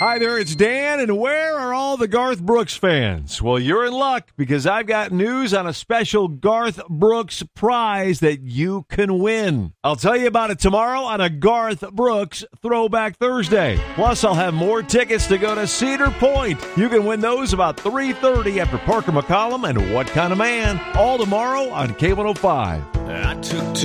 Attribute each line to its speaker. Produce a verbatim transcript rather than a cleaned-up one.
Speaker 1: Hi there, it's Dan, and where are all the Garth Brooks fans? Well, you're in luck because I've got news on a special Garth Brooks prize that you can win. I'll tell you about it tomorrow on a Garth Brooks Throwback Thursday. Plus, I'll have more tickets to go to Cedar Point. You can win those about three thirty after Parker McCollum and What Kind of Man, all tomorrow on K one oh five.
Speaker 2: I took